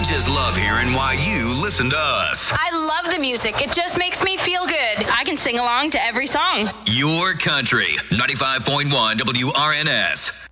just love hearing why you listen to us. I love the music. It just makes me feel good. I can sing along to every song. Your country, 95.1 WRNS.